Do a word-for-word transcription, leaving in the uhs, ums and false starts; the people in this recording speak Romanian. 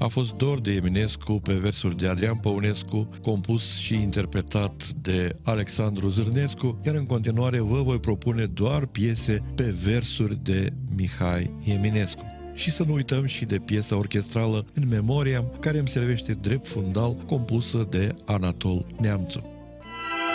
a fost Dor de Eminescu pe versuri de Adrian Păunescu, compus și interpretat de Alexandru Zârnescu, iar în continuare vă voi propune doar piese pe versuri de Mihai Eminescu. Și să nu uităm și de piesa orchestrală În Memoria, care îmi servește drept fundal, compusă de Anatol Neamțu.